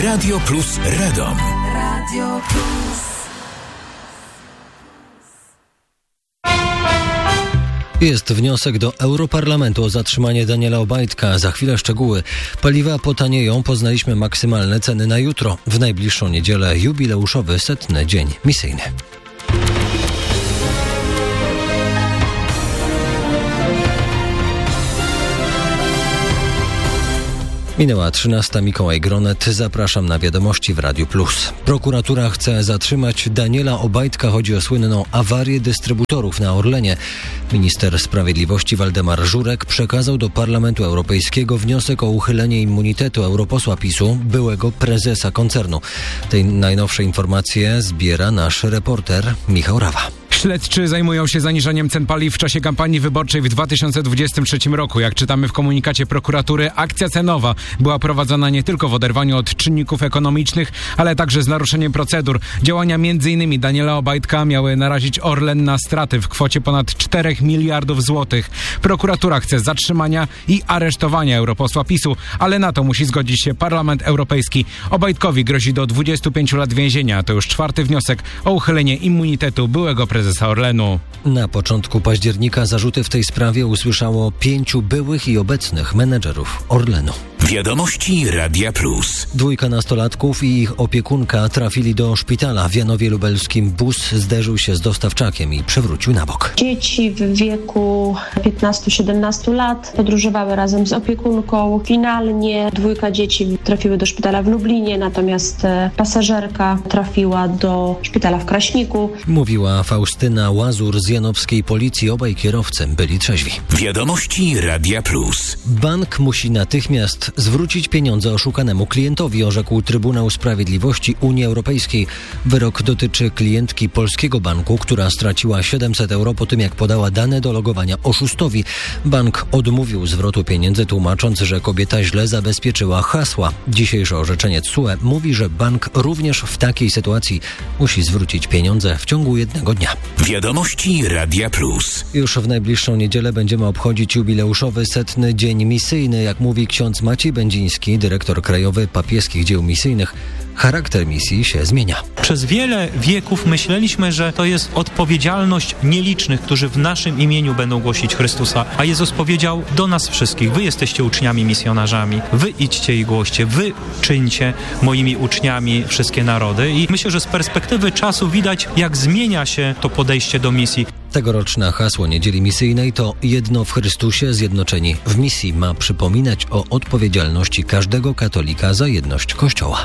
Radio Plus Radom. Radio Plus. Jest wniosek do Europarlamentu o zatrzymanie Daniela Obajtka. Za chwilę szczegóły. Paliwa potanieją, poznaliśmy maksymalne ceny na jutro. W najbliższą niedzielę jubileuszowy 100. dzień misyjny. Minęła 13. Mikołaj Gronet. Zapraszam na wiadomości w Radiu Plus. Prokuratura chce zatrzymać Daniela Obajtka. Chodzi o słynną awarię dystrybutorów na Orlenie. Minister Sprawiedliwości Waldemar Żurek przekazał do Parlamentu Europejskiego wniosek o uchylenie immunitetu europosła PiS-u, byłego prezesa koncernu. Tej najnowsze informacje zbiera nasz reporter Michał Rawa. Śledczy zajmują się zaniżaniem cen paliw w czasie kampanii wyborczej w 2023 roku. Jak czytamy w komunikacie prokuratury, akcja cenowa była prowadzona nie tylko w oderwaniu od czynników ekonomicznych, ale także z naruszeniem procedur. Działania m.in. Daniela Obajtka miały narazić Orlen na straty w kwocie ponad 4 miliardów złotych. Prokuratura chce zatrzymania i aresztowania europosła PiS-u, ale na to musi zgodzić się Parlament Europejski. Obajtkowi grozi do 25 lat więzienia. To już 4. wniosek o uchylenie immunitetu byłego prezesa Orlenu. Na początku października zarzuty w tej sprawie usłyszało 5 byłych i obecnych menedżerów Orlenu. Wiadomości Radia Plus. 2 nastolatków i ich opiekunka trafili do szpitala w Janowie Lubelskim. Bus zderzył się z dostawczakiem i przewrócił na bok. Dzieci w wieku 15-17 lat podróżowały razem z opiekunką. Finalnie 2 dzieci trafiły do szpitala w Lublinie, natomiast pasażerka trafiła do szpitala w Kraśniku. Mówiła Faustyna Łazur z janowskiej policji. Obaj kierowcy byli trzeźwi. Wiadomości Radia Plus. Bank musi natychmiast zwrócić pieniądze oszukanemu klientowi, orzekł Trybunał Sprawiedliwości Unii Europejskiej. Wyrok dotyczy klientki polskiego banku, która straciła 700 euro po tym, jak podała dane do logowania oszustowi. Bank odmówił zwrotu pieniędzy, tłumacząc, że kobieta źle zabezpieczyła hasła. Dzisiejsze orzeczenie TSUE mówi, że bank również w takiej sytuacji musi zwrócić pieniądze w ciągu 1 dnia. Wiadomości Radia Plus. Już w najbliższą niedzielę będziemy obchodzić jubileuszowy 100. dzień misyjny. Jak mówi ksiądz Maciej Będziński, dyrektor krajowy papieskich dzieł misyjnych, charakter misji się zmienia. Przez wiele wieków myśleliśmy, że to jest odpowiedzialność nielicznych, którzy w naszym imieniu będą głosić Chrystusa. A Jezus powiedział do nas wszystkich: wy jesteście uczniami, misjonarzami. Wy idźcie i głoście. Wy czyńcie moimi uczniami wszystkie narody. I myślę, że z perspektywy czasu widać, jak zmienia się to podejście do misji. Tegoroczne hasło Niedzieli Misyjnej to jedno w Chrystusie, zjednoczeni w misji. Ma przypominać o odpowiedzialności każdego katolika za jedność Kościoła.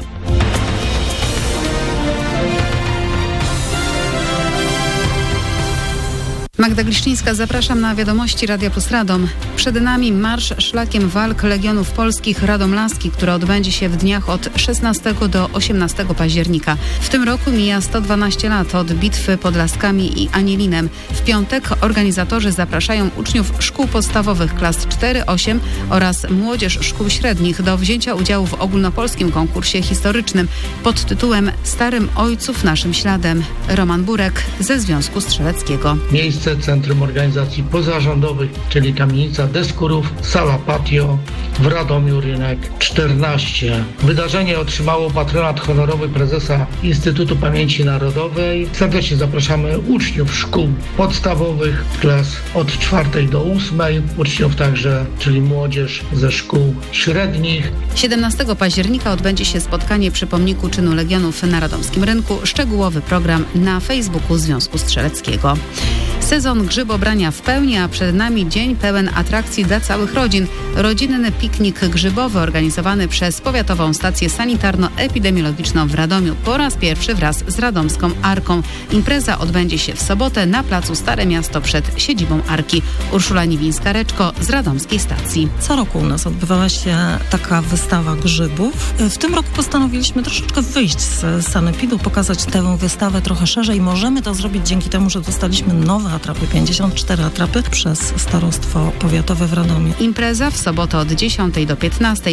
Magda Gliszczyńska, zapraszam na wiadomości Radia Plus Radom. Przed nami marsz szlakiem walk Legionów Polskich Radomlaski, który odbędzie się w dniach od 16 do 18 października. W tym roku mija 112 lat od bitwy pod Laskami i Anielinem. W piątek organizatorzy zapraszają uczniów szkół podstawowych klas 4-8 oraz młodzież szkół średnich do wzięcia udziału w ogólnopolskim konkursie historycznym pod tytułem Starym Ojców naszym śladem. Roman Burek ze Związku Strzeleckiego. Miejsce Centrum Organizacji Pozarządowych, czyli kamienica Deskurów, sala patio w Radomiu, rynek 14. Wydarzenie otrzymało patronat honorowy prezesa Instytutu Pamięci Narodowej. Serdecznie zapraszamy uczniów szkół podstawowych, klas od 4 do 8, uczniów także, czyli młodzież ze szkół średnich. 17 października odbędzie się spotkanie przy pomniku czynu Legionów na Radomskim Rynku. Szczegółowy program na Facebooku Związku Strzeleckiego. Sezon grzybobrania w pełni, a przed nami dzień pełen atrakcji dla całych rodzin. Rodzinny piknik grzybowy organizowany przez Powiatową Stację Sanitarno-Epidemiologiczną w Radomiu po raz pierwszy wraz z Radomską Arką. Impreza odbędzie się w sobotę na placu Stare Miasto przed siedzibą Arki. Urszula Niwińska-Reczko z Radomskiej Stacji. Co roku u nas odbywała się taka wystawa grzybów. W tym roku postanowiliśmy troszeczkę wyjść z sanepidu, pokazać tę wystawę trochę szerzej. Możemy to zrobić dzięki temu, że dostaliśmy nowe atrapy, 54 atrapy przez Starostwo Powiatowe w Radomiu. Impreza w sobotę od 10 do 15.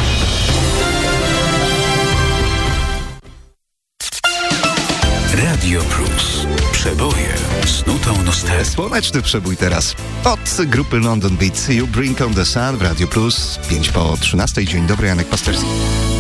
Radio Plus. Przeboje z nutą nostalgii. Słoneczny przebój teraz. Od grupy London Beat You Bring on the Sun w Radio Plus. 5 po 13. Dzień dobry, Janek Pasterski.